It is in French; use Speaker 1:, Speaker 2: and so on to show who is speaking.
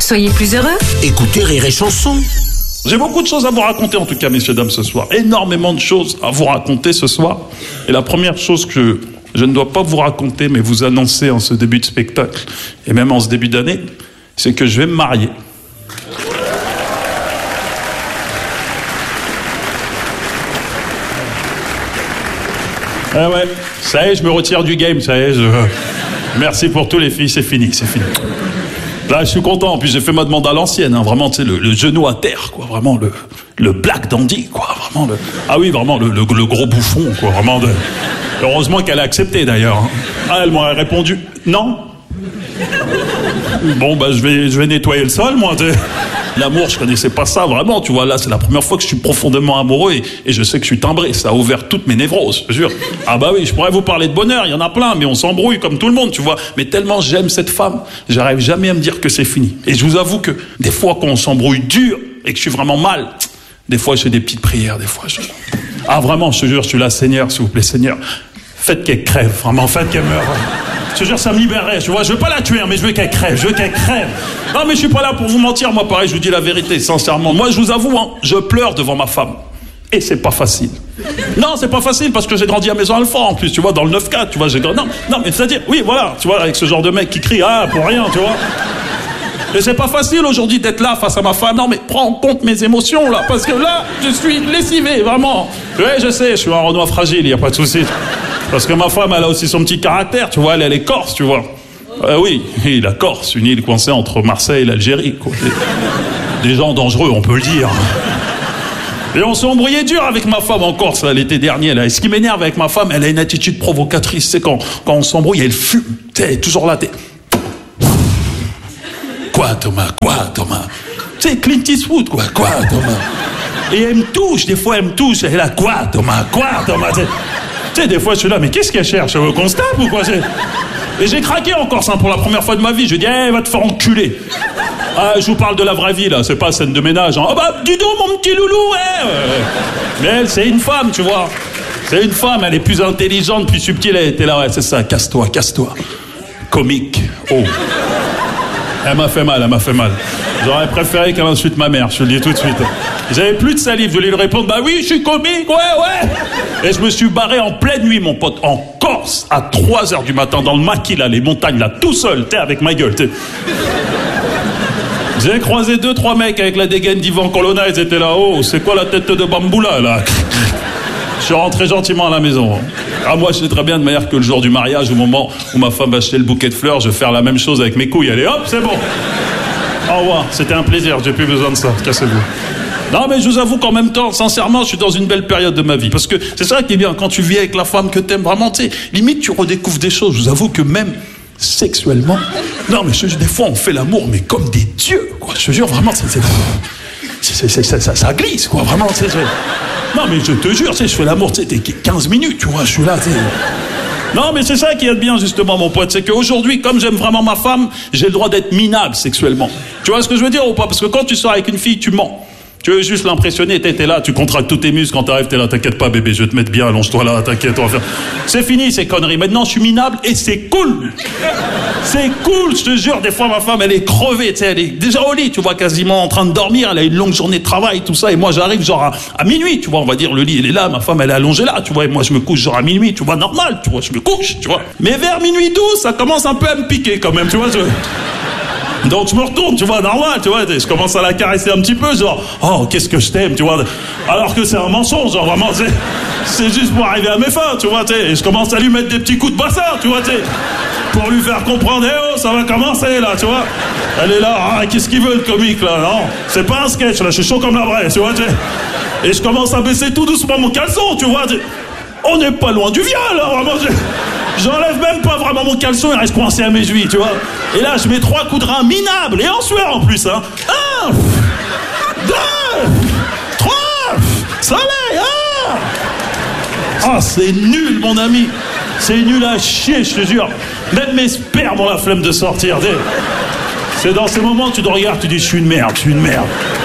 Speaker 1: Soyez plus heureux.
Speaker 2: Écoutez Rire et Chanson.
Speaker 3: J'ai beaucoup de choses à vous raconter, en tout cas, messieurs, dames, ce soir. Énormément de choses à vous raconter ce soir. Et la première chose que je ne dois pas vous raconter, mais vous annoncer en ce début de spectacle, et même en ce début d'année, c'est que je vais me marier. Ah ouais, ça y est, je me retire du game, ça y est, Merci pour tous les filles, c'est fini, c'est fini. Là, je suis content, en plus j'ai fait ma demande à l'ancienne, hein, vraiment, tu sais, le genou à terre, quoi, vraiment, le black dandy, quoi, vraiment, ah oui, vraiment, le gros bouffon, quoi, vraiment, heureusement qu'elle a accepté, d'ailleurs. Hein. Ah, elle m'aurait répondu, non. Bon, bah, je vais nettoyer le sol, moi, L'amour, je connaissais pas ça, vraiment, tu vois, là, c'est la première fois que je suis profondément amoureux et je sais que je suis timbré, ça a ouvert toutes mes névroses, je te jure. Ah bah oui, je pourrais vous parler de bonheur, il y en a plein, mais on s'embrouille comme tout le monde, tu vois. Mais tellement j'aime cette femme, j'arrive jamais à me dire que c'est fini. Et je vous avoue que des fois, quand on s'embrouille dur et que je suis vraiment mal, des fois, je fais des petites prières, des fois, Ah vraiment, je te jure, je suis là, Seigneur, s'il vous plaît, Seigneur, faites qu'elle crève, vraiment, faites qu'elle meure. Je te jure, ça me libérerait, tu vois, je veux pas la tuer, mais je veux qu'elle crève, Non, mais je suis pas là pour vous mentir, moi, pareil, je vous dis la vérité, sincèrement. Moi, je vous avoue, hein, je pleure devant ma femme. Et c'est pas facile. Non, c'est pas facile, parce que j'ai grandi à Maison Alfort, en plus, tu vois, dans le 9-4, tu vois, Non, mais c'est-à-dire, oui, voilà, tu vois, avec ce genre de mec qui crie, ah, pour rien, tu vois. Et c'est pas facile aujourd'hui d'être là face à ma femme. Non, mais prends en compte mes émotions, là, parce que là, je suis lessivé, vraiment. Oui, je sais, je suis un Renoir fragile, y a pas de souci. Parce que ma femme, elle a aussi son petit caractère, tu vois, elle est corse, tu vois. Oui, la Corse, une île coincée entre Marseille et l'Algérie, quoi. Des gens dangereux, on peut le dire. Et on s'est embrouillé dur avec ma femme en Corse, là, l'été dernier, là. Et ce qui m'énerve avec ma femme, elle a une attitude provocatrice, c'est quand on s'embrouille, elle fume. Tu sais, elle est toujours là, Quoi, Thomas? Tu sais, Clint Eastwood, quoi, Thomas? Et elle me touche, des fois, elle est là, quoi, Thomas? Tu sais, des fois, je suis là, mais qu'est-ce qu'elle cherche? Au constable ou quoi? Et j'ai craqué en Corse, hein, pour la première fois de ma vie. Je lui ai dit, va te faire enculer. Ah, je vous parle de la vraie vie, là, c'est pas scène de ménage. Hein. Oh bah, dis donc, mon petit loulou, Mais elle, c'est une femme, tu vois. C'est une femme, elle est plus intelligente, plus subtile. Elle était là, ouais, c'est ça, casse-toi. Comique. Oh. Elle m'a fait mal. J'aurais préféré qu'elle insulte ma mère, je te le dis tout de suite. J'avais plus de salive, je voulais lui répondre, bah oui, je suis comique, ouais. Et je me suis barré en pleine nuit, mon pote, en Corse, à 3h du matin, dans le maquis, là, les montagnes, là, tout seul, avec ma gueule, J'ai croisé 2-3 mecs avec la dégaine d'Ivan Colonna, ils étaient là, oh, c'est quoi la tête de bamboula, là? Je suis rentré gentiment à la maison. Ah, moi, je sais très bien, de manière que le jour du mariage, au moment où ma femme va acheter le bouquet de fleurs, je vais faire la même chose avec mes couilles. Allez, hop, c'est bon. Au revoir, c'était un plaisir, j'ai plus besoin de ça, cassez-vous. Non, mais je vous avoue qu'en même temps, sincèrement, je suis dans une belle période de ma vie. Parce que c'est ça qui est bien, quand tu vis avec la femme que t'aimes vraiment, tu sais, limite, tu redécouvres des choses. Je vous avoue que même sexuellement, non, mais des fois, on fait l'amour, mais comme des dieux, quoi. Je te jure, vraiment, ça glisse, quoi, vraiment, Non, mais je te jure, je fais l'amour, t'es 15 minutes, tu vois, je suis là, Non, mais c'est ça qui est bien, justement, mon pote, c'est qu'aujourd'hui, comme j'aime vraiment ma femme, j'ai le droit d'être minable sexuellement. Tu vois ce que je veux dire ou pas? Parce que quand tu sors avec une fille, tu mens. Tu veux juste l'impressionner, t'es là, tu contractes tous tes muscles, quand t'arrives, t'es là, t'inquiète pas, bébé, je vais te mettre bien, allonge-toi là, t'inquiète, on va faire... C'est fini, ces conneries. Maintenant, je suis minable et c'est cool. C'est cool, je te jure, des fois, ma femme, elle est crevée, tu sais, elle est déjà au lit, tu vois, quasiment en train de dormir, elle a une longue journée de travail, tout ça, et moi, j'arrive genre à minuit, tu vois, on va dire, le lit, il est là, ma femme, elle est allongée là, tu vois, et moi, je me couche genre à minuit, tu vois, normal, tu vois, je me couche, tu vois. Mais vers minuit 12, ça commence un peu à me piquer quand même, tu vois, Donc je me retourne, tu vois, normal, tu vois, je commence à la caresser un petit peu, genre, oh, qu'est-ce que je t'aime, tu vois, alors que c'est un mensonge, genre, vraiment, c'est juste pour arriver à mes fins, tu vois, et je commence à lui mettre des petits coups de bassin, tu vois, pour lui faire comprendre, oh, ça va commencer, là, tu vois. Elle est là, ah, qu'est-ce qu'il veut, le comique, là, non, c'est pas un sketch, là, je suis chaud comme la vraie, tu vois, et je commence à baisser tout doucement mon caleçon, tu vois, on n'est pas loin du viol, là, vraiment, j'enlève même pas vraiment mon caleçon, il reste coincé à mes chevilles, tu vois. Et là, je mets 3 coups de rein minables, et en sueur en plus, hein. 1, 2, 3, soleil, Ah, c'est nul, mon ami. C'est nul à chier, je te jure. Même mes spermes ont la flemme de sortir, C'est dans ces moments, tu te regardes, tu dis, je suis une merde.